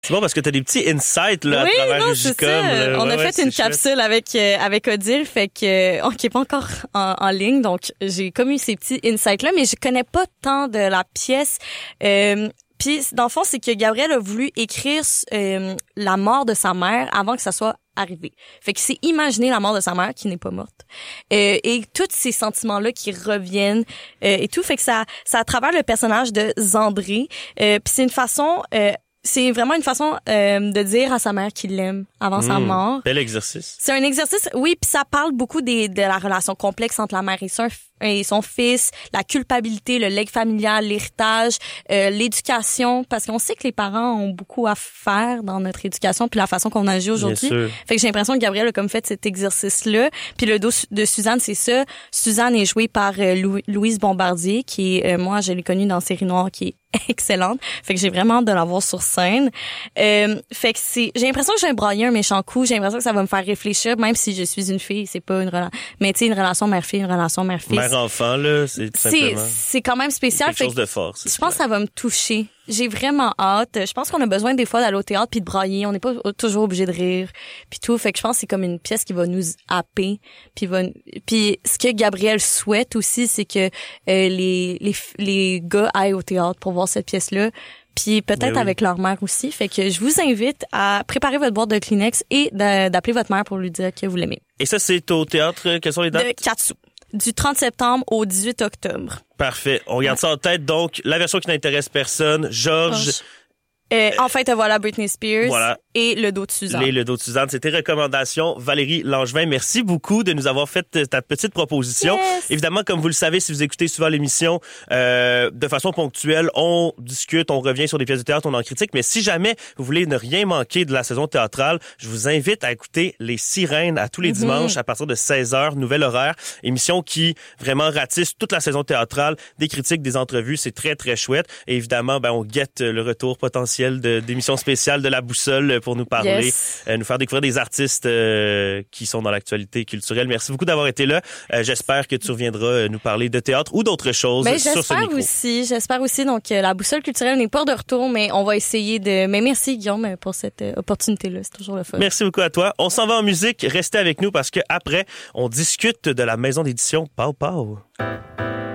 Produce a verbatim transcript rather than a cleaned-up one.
C'est bon parce que t'as des petits insights là, oui, à travers non, Rugicom. c'est ça. Là. On Ouais, a ouais, fait une capsule avec euh, avec Odile, fait que on qui est pas encore en, en ligne, donc j'ai comme eu ces petits insights là, mais je connais pas tant de la pièce. Euh, Puis dans le fond, c'est que Gabriel a voulu écrire euh, la mort de sa mère avant que ça soit arrivé. Fait que c'est imaginer la mort de sa mère qui n'est pas morte. Euh, et tous ces sentiments-là qui reviennent euh, et tout. Fait que ça, ça à travers le personnage de Zandré. Euh, puis c'est une façon... Euh, c'est vraiment une façon euh, de dire à sa mère qu'il l'aime avant mmh, sa mort. Bel exercice. C'est un exercice, oui, puis ça parle beaucoup des, de la relation complexe entre la mère et son, et son fils, la culpabilité, le legs familial, l'héritage, euh, l'éducation, parce qu'on sait que les parents ont beaucoup à faire dans notre éducation puis la façon qu'on agit aujourd'hui. Fait que j'ai l'impression que Gabriel a comme fait cet exercice-là. Puis le dos de Suzanne, c'est ça. Suzanne est jouée par euh, Lou- Louise Bombardier, qui est, euh, moi, je l'ai connue dans Série Noire, qui est excellente. Fait que j'ai vraiment hâte de la voir sur scène. Euh, fait que c'est, j'ai l'impression que je vais broyer un méchant coup. J'ai l'impression que ça va me faire réfléchir, même si je suis une fille, c'est pas une relation, mais tu sais, une relation mère-fille, une relation mère-fils. Mère-enfant, là, c'est tout c'est, simplement. c'est quand même spécial. Quelque fait chose de fort. Je pense que ça va me toucher. J'ai vraiment hâte. Je pense qu'on a besoin des fois d'aller au théâtre puis de brailler. On n'est pas toujours obligé de rire puis tout. Fait que je pense que c'est comme une pièce qui va nous happer. Puis va. Puis ce que Gabriel souhaite aussi, c'est que euh, les les les gars aillent au théâtre pour voir cette pièce-là. Puis peut-être oui. avec leur mère aussi. Fait que je vous invite à préparer votre boîte de Kleenex et d'appeler votre mère pour lui dire que vous l'aimez. Et ça, c'est au théâtre. Quelles sont les dates? De Katsu. Du trente septembre au dix-huit octobre. Parfait. On garde ouais. ça en tête. Donc, la version qui n'intéresse personne, Georges... Georges. Euh, en fait, voilà Britney Spears voilà. et Le dos de Suzanne. Et Le dos de Suzanne, c'est tes recommandations. Valérie Langevin, merci beaucoup de nous avoir fait ta petite proposition. Yes. Évidemment, comme vous le savez, si vous écoutez souvent l'émission, euh, de façon ponctuelle, on discute, on revient sur des pièces de théâtre, on en critique. Mais si jamais vous voulez ne rien manquer de la saison théâtrale, je vous invite à écouter Les Sirènes à tous les mm-hmm. dimanches à partir de seize heures, nouvel horaire. Émission qui vraiment ratisse toute la saison théâtrale, des critiques, des entrevues. C'est très, très chouette. Et évidemment, ben, on guette le retour potentiel De, d'émissions spéciales de La Boussole pour nous parler, yes. euh, nous faire découvrir des artistes euh, qui sont dans l'actualité culturelle. Merci beaucoup d'avoir été là. Euh, j'espère que tu reviendras nous parler de théâtre ou d'autres choses ben, sur ce micro. Aussi, j'espère aussi. Donc, euh, La Boussole culturelle n'est pas de retour, mais on va essayer de... Mais merci, Guillaume, pour cette euh, opportunité-là. C'est toujours le fun. Merci beaucoup à toi. On s'en va en musique. Restez avec nous parce que après, on discute de la maison d'édition Pau Pau.